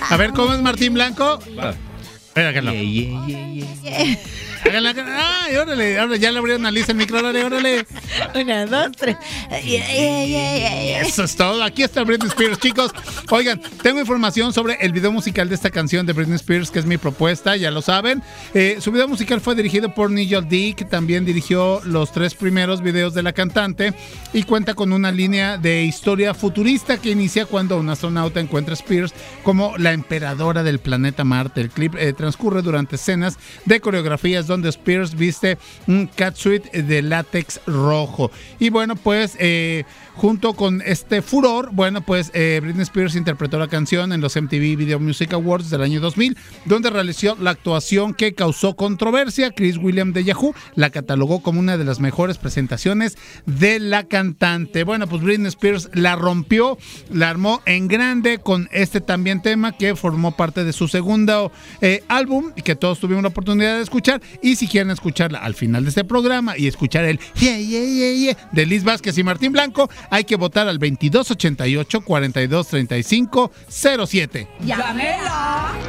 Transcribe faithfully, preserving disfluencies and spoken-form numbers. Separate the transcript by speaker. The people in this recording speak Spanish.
Speaker 1: A ver, ¿cómo es Martín Blanco?
Speaker 2: Va.
Speaker 1: Háganlo.
Speaker 2: Yeah, yeah, yeah, yeah.
Speaker 1: Háganlo. Ay, órale, órale, ya le abrieron a Lisa el micro, órale, órale.
Speaker 3: Una, dos, tres. Yeah, yeah, yeah, yeah.
Speaker 1: Eso es todo. Aquí está Britney Spears, chicos. Oigan, tengo información sobre el video musical de esta canción de Britney Spears, que es mi propuesta, ya lo saben. Eh, su video musical fue dirigido por Nigel D, que también dirigió los tres primeros videos de la cantante y cuenta con una línea de historia futurista que inicia cuando un astronauta encuentra a Spears como la emperadora del planeta Marte. El clip eh, transcurre durante escenas de coreografías donde Spears viste un catsuit de látex rojo. Y bueno, pues eh, junto con este furor, bueno, pues eh, Britney Spears interpretó la canción en los M T V Video Music Awards del año dos mil, donde realizó la actuación que causó controversia. Chris Williams de Yahoo la catalogó como una de las mejores presentaciones de la cantante. Bueno, pues Britney Spears la rompió, la armó en grande con este también tema que formó parte de su segundo eh, álbum y que todos tuvimos la oportunidad de escuchar. Y si quieren escucharla al final de este programa y escuchar el yeah, yeah, yeah, yeah de Liz Vázquez y Martín Blanco, hay que votar al veintidós ochenta y ocho, cuarenta y dos treinta y cinco cero siete.
Speaker 3: ¡Llámela!